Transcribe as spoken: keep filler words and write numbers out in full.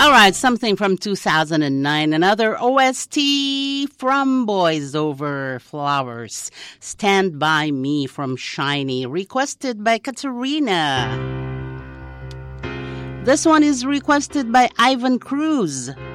All right, something from two thousand nine, another O S T from Boys Over Flowers. Stand By Me from Shiny, requested by Katerina. This one is requested by Ivan Cruz.